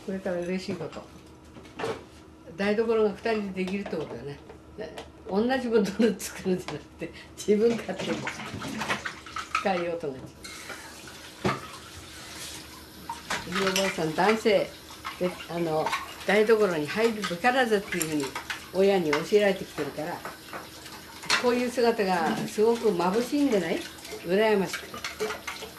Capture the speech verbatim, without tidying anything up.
これから嬉しいこと、台所がふたりでできるってことだね。同じものを作るんじゃなくて自分勝手に使いようと思って。ひいおばあさん男性であの台所に入るべからずっていうふうに親に教えられてきてるから、こういう姿がすごく眩しいんでない、羨ましくて。